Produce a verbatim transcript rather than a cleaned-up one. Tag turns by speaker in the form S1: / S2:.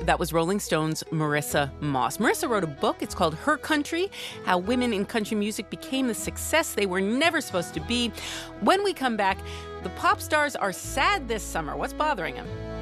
S1: That was Rolling Stone's Marissa Moss. Marissa wrote a book. It's called Her Country, How Women in Country Music Became the Success They Were Never Supposed to Be. When we come back, the pop stars are sad this summer. What's bothering them?